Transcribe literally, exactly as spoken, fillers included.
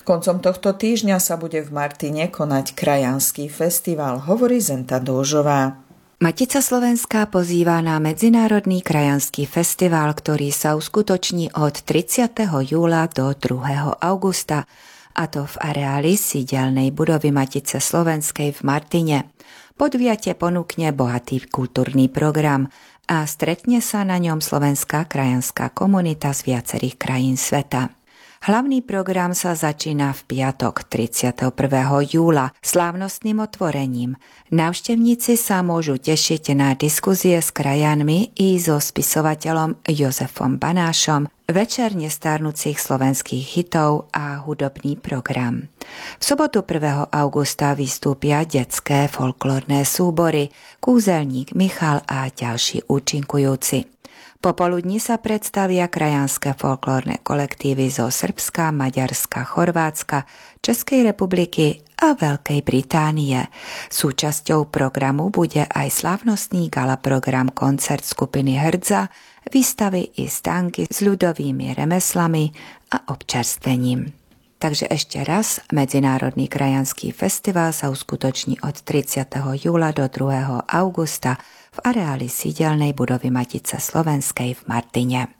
Koncom tohto týždňa sa bude v Martine konať krajanský festival, hovorí Zenta Dôžová. Matica Slovenská pozýva na Medzinárodný krajanský festival, ktorý sa uskutoční od tridsiateho júla do druhého augusta, a to v areáli sídelnej budovy Matice Slovenskej v Martine. Podujatie ponúkne bohatý kultúrny program a stretne sa na ňom slovenská krajanská komunita z viacerých krajín sveta. Hlavný program sa začína v piatok tridsiateho prvého júla slávnostným otvorením. Návštevníci sa môžu tešiť na diskusie s krajanmi i so spisovateľom Jozefom Banášom, večer nestarnúcich slovenských hitov a hudobný program. V sobotu prvého augusta vystúpia detské folklórne súbory, Kúzelník Michal a ďalší účinkujúci. Popoludní sa predstavia krajanské folklórne kolektívy zo Srbska, Maďarska, Chorvátska, Českej republiky a Veľkej Británie. Súčasťou programu bude aj slávnostný gala program koncert skupiny Hrdza, výstavy i stánky s ľudovými remeslami a občerstvením. Takže ešte raz, Medzinárodný krajanský festival sa uskutoční od tridsiateho júla do druhého augusta v areáli sídelnej budovy Matice Slovenskej v Martine.